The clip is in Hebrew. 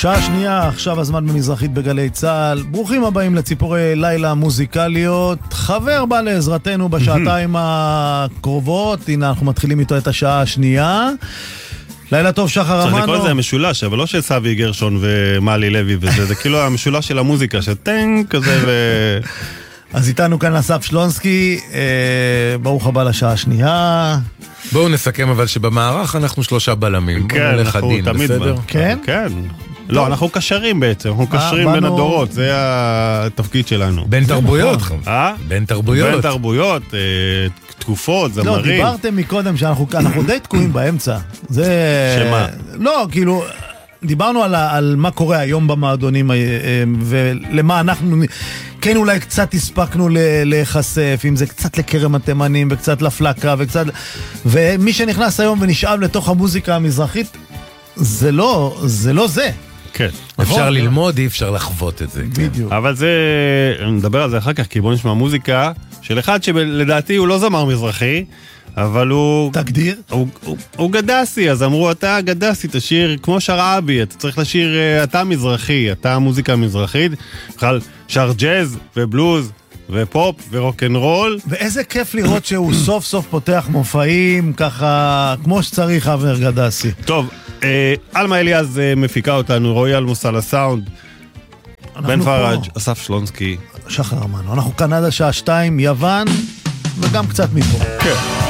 שעה שנייה, עכשיו הזמן במזרחית בגלי צהל. ברוכים הבאים לציפורי לילה מוזיקליות. חבר בא לעזרתנו בשעתיים הקרובות. הנה אנחנו מתחילים איתו את השעה השנייה. לילה טוב, שחר אמנו. צריך לקרוא לזה המשולש, אבל לא של סבי גרשון ומלי לוי וזה, זה כאילו המשולש של המוזיקה, שטנק כזה אז איתנו כאן אסף שלונסקי, ברוך הבא לשעה השנייה. בואו נסכם אבל שבמערך אנחנו 3 בלמים. כן, אנחנו תמיד בסדר? כן? כן. לא, אנחנו קשרים בעצם, אנחנו קשרים בין הדורות, זה התפקיד שלנו. בין תרבויות. בין תרבויות, תקופות, זמרים. לא, דיברתם מקודם שאנחנו די תקועים באמצע. שמה? לא, כאילו, דיברנו על מה קורה היום במועדונים, ולמה אנחנו, כן אולי קצת הספקנו להיחשף, אם זה קצת לקרם התימנים, וקצת לפלקה, ומי שנכנס היום ונשאב לתוך המוזיקה המזרחית, זה לא זה. כן. אפשר ללמוד, אי אפשר לחוות את זה. בדיוק. אבל זה, נדבר על זה אחר כך, כי בוא נשמע מוזיקה של אחד שלדעתי הוא לא זמר מזרחי, אבל הוא... תגדיר? הוא גדסי, אז אמרו, אתה גדסי, תשיר כמו שרעבי, אתה צריך לשיר, אתה מזרחי, אתה מוזיקה מזרחית, בכלל שר ג'אז ובלוז ופופ ורוקנרול. ואיזה כיף לראות שהוא סוף סוף פותח מופעים, ככה, כמו שצריך, אבנר גדסי. טוב, אלמה אליאז מפיקה אותנו, רועי אלמוס על הסאונד, בן פראג', אסף שלונסקי, שחר אמנו. אנחנו כאן עד השעה 2, יוון, וגם קצת מפה. כן.